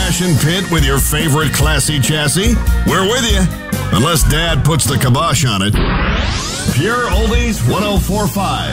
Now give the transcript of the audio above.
passion pit with your favorite classy chassis? We're with you. Unless Dad puts the kibosh on it. Pure Oldies 1045.